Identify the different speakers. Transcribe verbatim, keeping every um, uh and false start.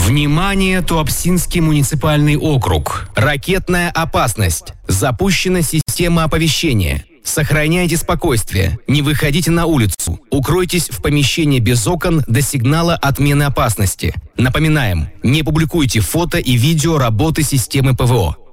Speaker 1: Внимание, Туапсинский муниципальный округ. Ракетная опасность. Запущена система оповещения. Сохраняйте спокойствие. Не выходите на улицу. Укройтесь в помещении без окон до сигнала отмены опасности. Напоминаем, не публикуйте фото и видео работы системы ПВО.